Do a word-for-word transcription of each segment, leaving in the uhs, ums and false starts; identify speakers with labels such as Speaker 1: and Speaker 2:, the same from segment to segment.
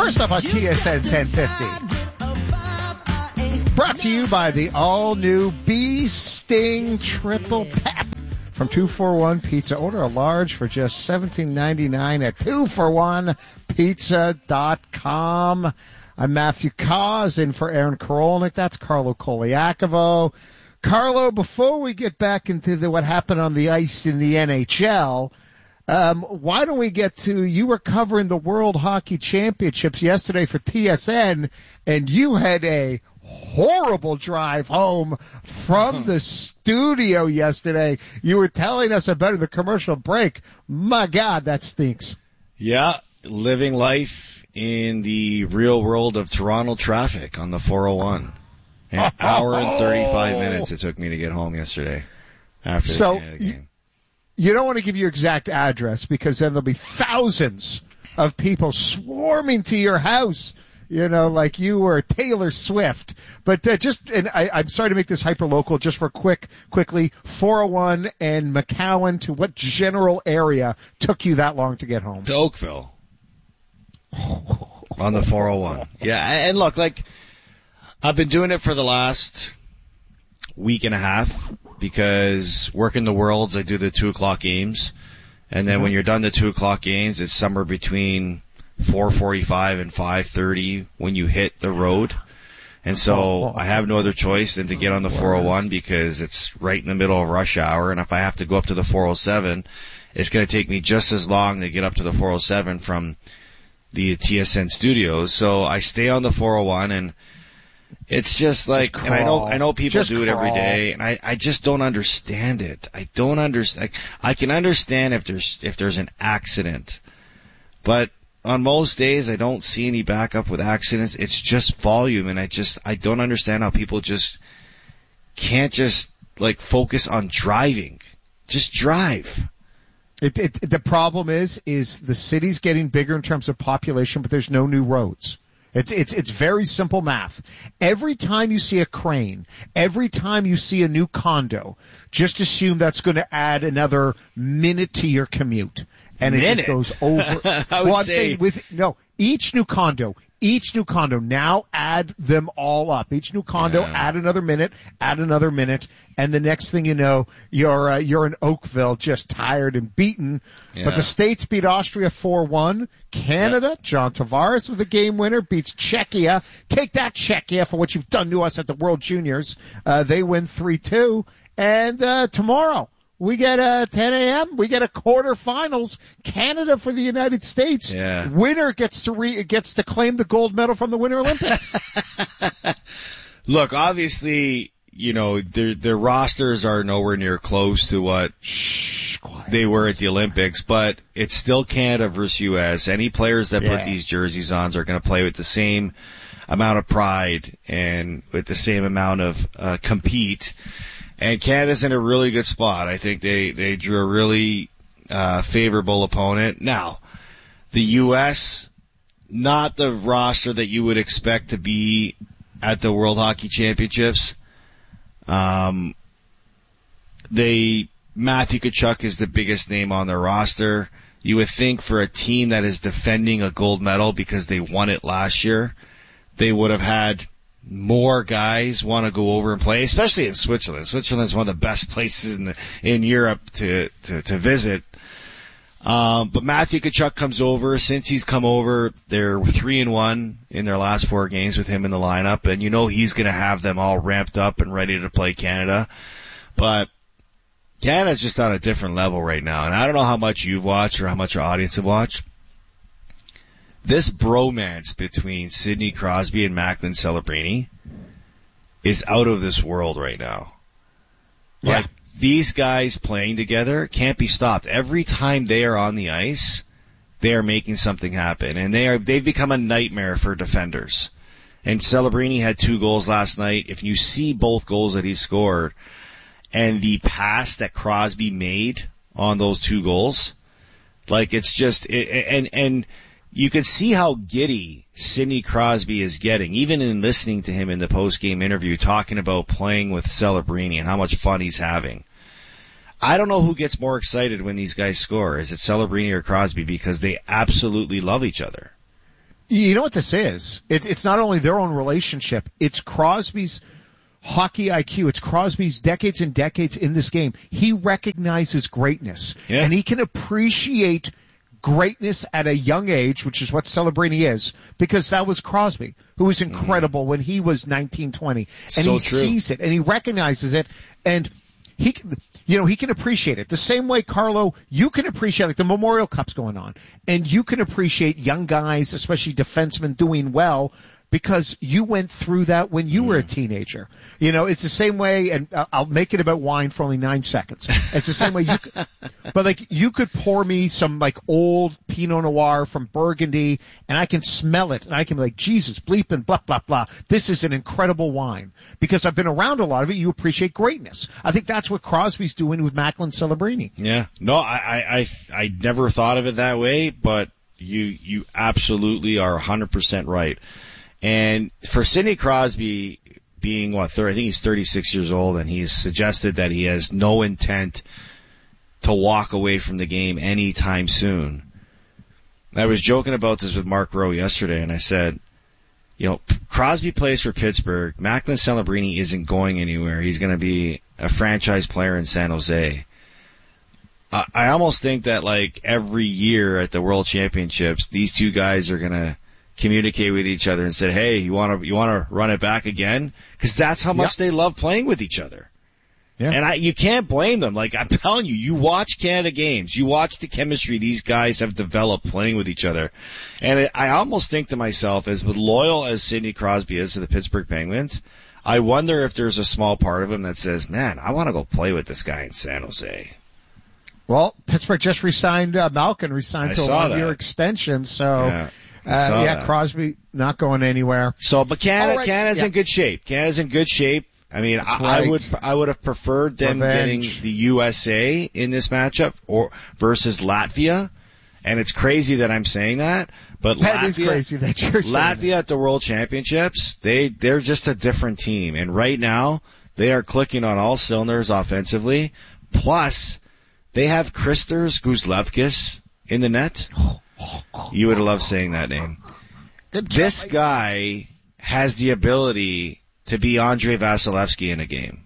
Speaker 1: First up on T S N ten fifty. Brought to you by the all-new Bee Sting Triple Pep from two for one Pizza. Order a large for just seventeen ninety-nine at two for one pizza dot com. I'm Matthew Cause in for Aaron Karolnik. That's Carlo Koliakovo. Carlo, before we get back into the, what happened on the ice in the N H L, um, why don't we get to, you were covering the World Hockey Championships yesterday for T S N, and you had a horrible drive home from the studio yesterday. You were telling us about the commercial break. My God, that stinks.
Speaker 2: Yeah, living life in the real world of Toronto traffic on the four oh one. An hour and thirty-five minutes it took me to get home yesterday after the
Speaker 1: so
Speaker 2: Canada game.
Speaker 1: You don't want to give your exact address because then there'll be thousands of people swarming to your house, you know, like you were Taylor Swift. But uh, just, and I, I'm sorry to make this hyper-local, just for quick, quickly, four oh one and McCowan, to what general area took you that long to get home?
Speaker 2: To Oakville. On the four oh one. Yeah, and look, like, I've been doing it for the last week and a half because working the Worlds, I do the two o'clock games. And then mm-hmm. when you're done the two o'clock games, it's somewhere between four forty-five and five thirty when you hit the road. And so I have no other choice than to get on the four oh one because it's right in the middle of rush hour. And if I have to go up to the four oh seven, it's going to take me just as long to get up to the four oh seven from the T S N studios. So I stay on the four oh one, and it's just like, just and I know, I know people just do it every day, and I, I just don't understand it. I don't understand. I can understand if there's, if there's an accident, but on most days I don't see any backup with accidents. It's just volume, and I just, I don't understand how people just can't just like focus on driving. Just drive.
Speaker 1: It, it, the problem is, is the city's getting bigger in terms of population, but there's no new roads. It's, it's, it's very simple math. Every time you see a crane, every time you see a new condo, just assume that's going to add another minute to your commute. And
Speaker 2: minute?
Speaker 1: It just goes over.
Speaker 2: I would
Speaker 1: well, I'm
Speaker 2: say
Speaker 1: saying with, no, each new condo, each new condo, now add them all up. Each new condo,
Speaker 2: yeah.
Speaker 1: add another minute, add another minute, and the next thing you know, you're, uh, you're in Oakville just tired and beaten.
Speaker 2: Yeah.
Speaker 1: But the States beat Austria four one. Canada, yeah. John Tavares with the game winner, beats Czechia. Take that, Czechia, for what you've done to us at the World Juniors. Uh, they win three two. And, uh, tomorrow, we get a ten a.m. We get a quarterfinals. Canada for the United States.
Speaker 2: Yeah.
Speaker 1: Winner gets to re, gets to claim the gold medal from the Winter Olympics.
Speaker 2: Look, obviously, you know, their their rosters are nowhere near close to what Shh, they were at the Olympics, but it's still Canada versus U S. Any players that
Speaker 1: yeah.
Speaker 2: put these jerseys on are going to play with the same amount of pride and with the same amount of uh, compete. And Canada's in a really good spot. I think they, they drew a really, uh, favorable opponent. Now, the U S, not the roster that you would expect to be at the World Hockey Championships. Um, they, Matthew Tkachuk is the biggest name on their roster. You would think for a team that is defending a gold medal because they won it last year, they would have had more guys want to go over and play, especially in Switzerland. Switzerland is one of the best places in the, in Europe to, to, to visit. Um, but Matthew Tkachuk comes over. Since he's come over, they're three and one in their last four games with him in the lineup, and you know he's going to have them all ramped up and ready to play Canada. But Canada's just on a different level right now, and I don't know how much you've watched or how much our audience have watched. This bromance between Sidney Crosby and Macklin Celebrini is out of this world right now.
Speaker 1: Yeah.
Speaker 2: Like, these guys playing together can't be stopped. Every time they are on the ice, they are making something happen, and they are, they've become a nightmare for defenders. And Celebrini had two goals last night. If you see both goals that he scored and the pass that Crosby made on those two goals, like, it's just, it, and, and, you could see how giddy Sidney Crosby is getting, even in listening to him in the post-game interview talking about playing with Celebrini and how much fun he's having. I don't know who gets more excited when these guys score. Is it Celebrini or Crosby? Because they absolutely love each other.
Speaker 1: You know what this is? It's, it's not only their own relationship, it's Crosby's hockey I Q. It's Crosby's decades and decades in this game. He recognizes greatness.
Speaker 2: Yeah.
Speaker 1: And he can appreciate greatness at a young age, which is what Celebrini is, because that was Crosby, who was incredible mm-hmm. when he was nineteen, twenty. And
Speaker 2: so
Speaker 1: he
Speaker 2: true.
Speaker 1: sees it and he recognizes it, and he can, you know, he can appreciate it. The same way, Carlo, you can appreciate, like the Memorial Cup's going on, and you can appreciate young guys, especially defensemen, doing well, because you went through that when you were a teenager. You know, it's the same way, and I'll make it about wine for only nine seconds. It's the same way you could, but like, you could pour me some like old Pinot Noir from Burgundy, and I can smell it, and I can be like, Jesus, bleeping, blah, blah, blah. This is an incredible wine. Because I've been around a lot of it, you appreciate greatness. I think that's what Crosby's doing with Macklin Celebrini.
Speaker 2: Yeah. No, I, I, I, I never thought of it that way, but you, you absolutely are one hundred percent right. And for Sidney Crosby being, what, thirty, I think he's thirty-six years old, and he's suggested that he has no intent to walk away from the game anytime soon. I was joking about this with Mark Rowe yesterday, and I said, you know, Crosby plays for Pittsburgh. Macklin Celebrini isn't going anywhere. He's going to be a franchise player in San Jose. Uh, I almost think that, like, every year at the World Championships, these two guys are going to communicate with each other and said, hey, you want to, you want to run it back again? Cause that's how much yep. they love playing with each other. Yeah. And I, you can't blame them. Like, I'm telling you, you watch Canada games, you watch the chemistry these guys have developed playing with each other. And it, I almost think to myself, as loyal as Sidney Crosby is to the Pittsburgh Penguins, I wonder if there's a small part of him that says, man, I want to go play with this guy in San Jose.
Speaker 1: Well, Pittsburgh just re-signed, uh, Malkin re-signed
Speaker 2: I
Speaker 1: to a one-year extension, so,
Speaker 2: yeah.
Speaker 1: Uh, yeah,
Speaker 2: that.
Speaker 1: Crosby not going anywhere.
Speaker 2: So, but Canada,
Speaker 1: right.
Speaker 2: Canada's
Speaker 1: yeah.
Speaker 2: in good shape. Canada's in good shape. I mean, I,
Speaker 1: right.
Speaker 2: I would, I would have preferred them
Speaker 1: Revenge.
Speaker 2: getting the U S A in this matchup or versus Latvia. And it's crazy that I'm saying that, but
Speaker 1: that
Speaker 2: Latvia,
Speaker 1: is crazy that you're saying
Speaker 2: Latvia
Speaker 1: that.
Speaker 2: at the World Championships, they, they're just a different team. And right now, they are clicking on all cylinders offensively. Plus, they have Kristers Guzlevskis in the net. You would have loved saying that name. This guy has the ability to be Andre Vasilevsky in a game.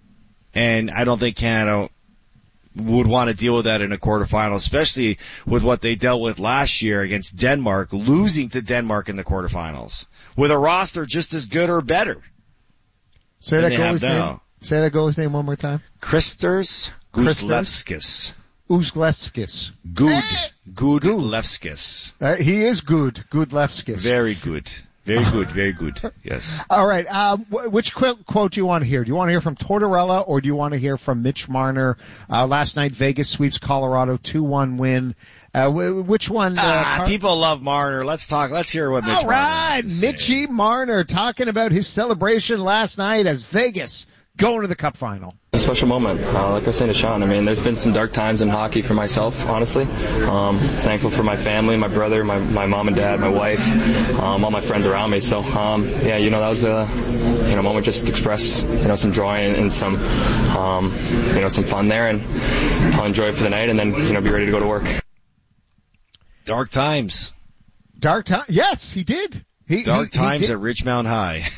Speaker 2: And I don't think Canada would want to deal with that in a quarterfinal, especially with what they dealt with last year against Denmark, losing to Denmark in the quarterfinals with a roster just as good or better.
Speaker 1: Say that goalie's name. Say that goalie's name one more time.
Speaker 2: Kristers Guzlevskis.
Speaker 1: Uzlevskis.
Speaker 2: Good. Good Levskis.
Speaker 1: Uh, he is good. Good Levskis.
Speaker 2: Very good. Very good. Very good. Yes.
Speaker 1: All right. Um, which quote, quote do you want to hear? Do you want to hear from Tortorella or do you want to hear from Mitch Marner? Uh, last night Vegas sweeps Colorado two one win. Uh, which one? Uh,
Speaker 2: ah,
Speaker 1: Car-
Speaker 2: people love Marner. Let's talk. Let's hear what Mitch
Speaker 1: All
Speaker 2: Marner
Speaker 1: right.
Speaker 2: has to say.
Speaker 1: Mitchie Marner talking about his celebration last night as Vegas going to the Cup final.
Speaker 3: A special moment. Uh, like I was saying to Sean, I mean, there's been some dark times in hockey for myself, honestly. Um, thankful for my family, my brother, my, my mom and dad, my wife, um, all my friends around me. So, um, yeah, you know, that was a, you know, moment just to express, you know, some joy and, and some, um, you know, some fun there. And I'll enjoy it for the night and then, you know, be ready to go to work.
Speaker 2: Dark times.
Speaker 1: Dark time. Yes, he did. He,
Speaker 2: Dark
Speaker 1: he,
Speaker 2: times
Speaker 1: he did.
Speaker 2: at Ridgemount High.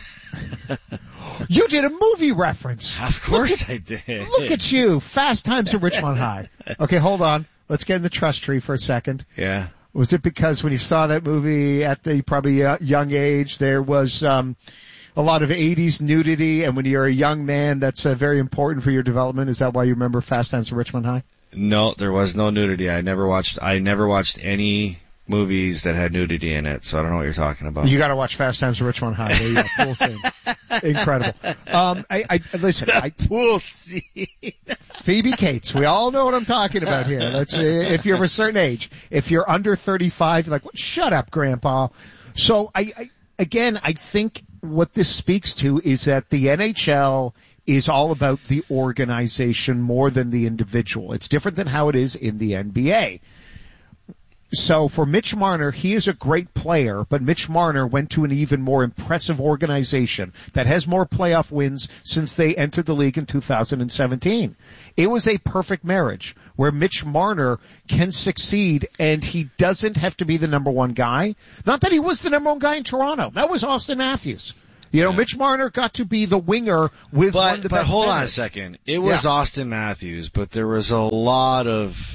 Speaker 1: You did a movie reference.
Speaker 2: Of course
Speaker 1: at,
Speaker 2: I did.
Speaker 1: Look at you. Fast Times at Richmond High. Okay, hold on. Let's get in the trust tree for a second.
Speaker 2: Yeah.
Speaker 1: Was it because when you saw that movie at the probably uh, young age, there was um a lot of eighties nudity, and when you're a young man, that's uh, very important for your development? Is that why you remember Fast Times at Richmond High?
Speaker 2: No, there was no nudity. I never watched, I never watched any movies that had nudity in it, so I don't know what you're talking about.
Speaker 1: You gotta watch Fast Times at Richmond High. There you go. Pool scene. Incredible. Um, I, I, listen, I,
Speaker 2: pool scene.
Speaker 1: Phoebe Cates. We all know what I'm talking about here. Let's, if you're of a certain age, if you're under thirty-five, you're like, what? Shut up, Grandpa. So I, I, again, I think what this speaks to is that the N H L is all about the organization more than the individual. It's different than how it is in the N B A. So for Mitch Marner, he is a great player, but Mitch Marner went to an even more impressive organization that has more playoff wins since they entered the league in two thousand seventeen. It was a perfect marriage where Mitch Marner can succeed and he doesn't have to be the number one guy. Not that he was the number one guy in Toronto. That was Austin Matthews. You know, yeah. Mitch Marner got to be the winger with
Speaker 2: but,
Speaker 1: one of the
Speaker 2: but
Speaker 1: best
Speaker 2: hold
Speaker 1: centers.
Speaker 2: on a second. It was
Speaker 1: yeah.
Speaker 2: Austin Matthews, but there was a lot of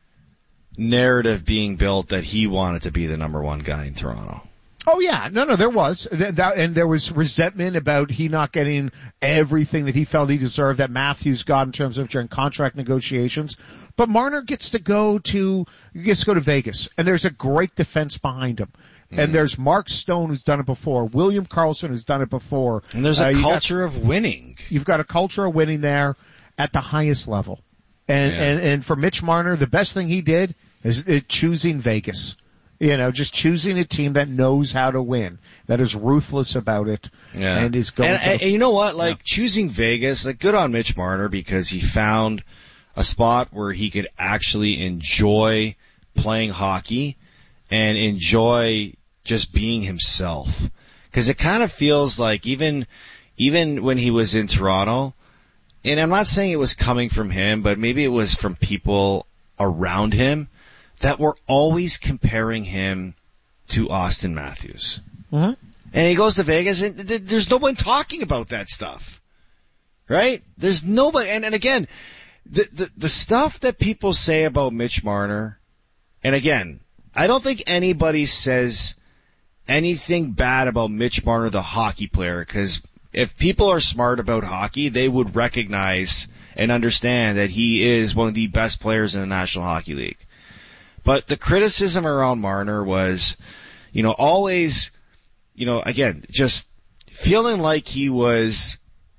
Speaker 2: narrative being built that he wanted to be the number one guy in Toronto.
Speaker 1: Oh yeah, no, no, there was, that, that, and there was resentment about he not getting everything that he felt he deserved that Matthews got in terms of during contract negotiations. But Marner gets to go to, gets to go to Vegas, and there's a great defense behind him. Mm. And there's Mark Stone who's done it before, William Karlsson who's done it before.
Speaker 2: And there's a
Speaker 1: uh,
Speaker 2: culture
Speaker 1: got,
Speaker 2: of winning.
Speaker 1: You've got a culture of winning there at the highest level. And,
Speaker 2: yeah.
Speaker 1: and, and for Mitch Marner, the best thing he did is uh, choosing Vegas. You know, just choosing a team that knows how to win, that is ruthless about it,
Speaker 2: yeah.
Speaker 1: and is going
Speaker 2: and,
Speaker 1: to...
Speaker 2: And, and you know what? Like,
Speaker 1: yeah.
Speaker 2: choosing Vegas, like, good on Mitch Marner because he found a spot where he could actually enjoy playing hockey and enjoy just being himself. Because it kind of feels like even, even when he was in Toronto, and I'm not saying it was coming from him, but maybe it was from people around him, that were always comparing him to Austin Matthews.
Speaker 1: Mm-hmm.
Speaker 2: And he goes to Vegas and th- there's no one talking about that stuff. Right? There's nobody, and, and again, the, the, the stuff that people say about Mitch Marner, and again, I don't think anybody says anything bad about Mitch Marner, the hockey player, because if people are smart about hockey, they would recognize and understand that he is one of the best players in the National Hockey League. But the criticism around Marner was, you know, always, you know, again, just feeling like he was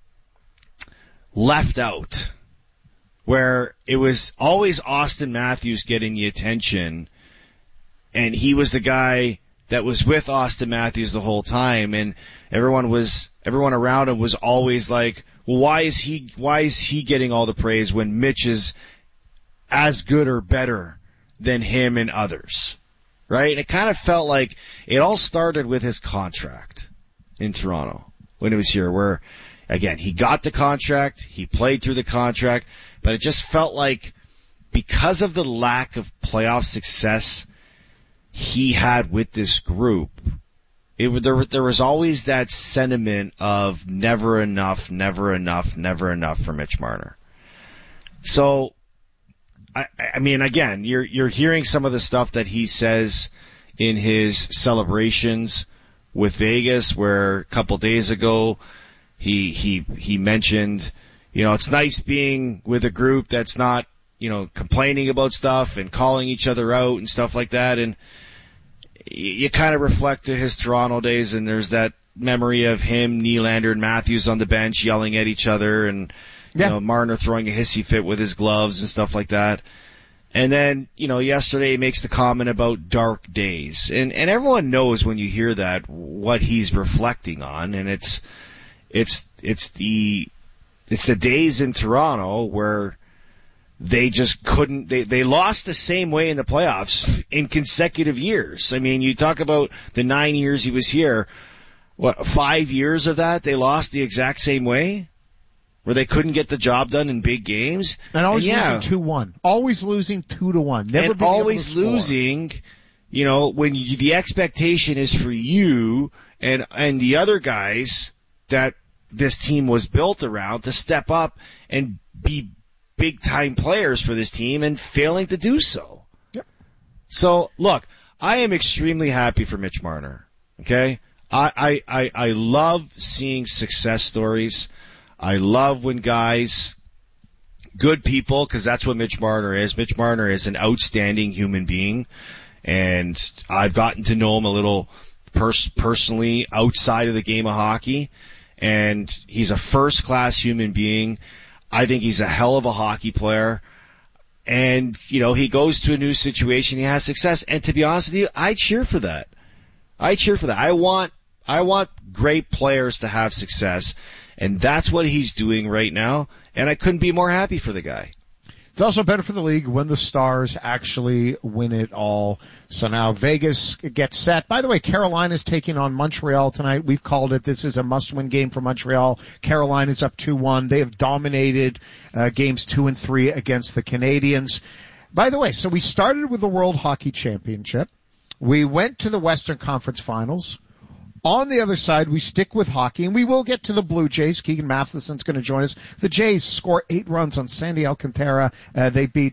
Speaker 2: left out, where it was always Austin Matthews getting the attention, and he was the guy that was with Austin Matthews the whole time, and everyone was, everyone around him was always like, well, why is he, why is he getting all the praise when Mitch is as good or better than him and others, right? And it kind of felt like it all started with his contract in Toronto when he was here, where, again, he got the contract, he played through the contract, but it just felt like because of the lack of playoff success he had with this group, it there, there was always that sentiment of never enough, never enough, never enough for Mitch Marner. So, I, I mean, again, you're, you're hearing some of the stuff that he says in his celebrations with Vegas, where a couple days ago he, he, he mentioned, you know, it's nice being with a group that's not, you know, complaining about stuff and calling each other out and stuff like that. And you, you kind of reflect to his Toronto days, and there's that memory of him, Nylander, and Matthews on the bench yelling at each other, and
Speaker 1: Yeah.
Speaker 2: You know, Marner throwing a hissy fit with his gloves and stuff like that. And then, you know, yesterday he makes the comment about dark days. And, and everyone knows when you hear that what he's reflecting on. And it's, it's, it's the, it's the days in Toronto where they just couldn't, they, they lost the same way in the playoffs in consecutive years. I mean, you talk about the nine years he was here. What, five years of that they lost the exact same way? Where they couldn't get the job done in big games.
Speaker 1: And always
Speaker 2: and yeah,
Speaker 1: losing two one. Always losing two to one. Never
Speaker 2: and
Speaker 1: being
Speaker 2: always
Speaker 1: able to
Speaker 2: losing, you know, when you, the expectation is for you and, and the other guys that this team was built around to step up and be big time players for this team and failing to do so.
Speaker 1: Yep.
Speaker 2: So look, I am extremely happy for Mitch Marner. Okay? I, I, I, I love seeing success stories. I love when guys, good people, because that's what Mitch Marner is. Mitch Marner is an outstanding human being, and I've gotten to know him a little pers- personally outside of the game of hockey, and he's a first-class human being. I think he's a hell of a hockey player, and, you know, he goes to a new situation, he has success, and to be honest with you, I cheer for that. I cheer for that. I want, I want great players to have success. And that's what he's doing right now, and I couldn't be more happy for the guy.
Speaker 1: It's also better for the league when the Stars actually win it all. So now Vegas gets set. By the way, Carolina's taking on Montreal tonight. We've called it. This is a must-win game for Montreal. Carolina's up two one. They have dominated uh, games two and three against the Canadiens. By the way, so we started with the World Hockey Championship. We went to the Western Conference Finals. On the other side, we stick with hockey, and we will get to the Blue Jays. Keegan Matheson's going to join us. The Jays score eight runs on Sandy Alcantara. Uh, they beat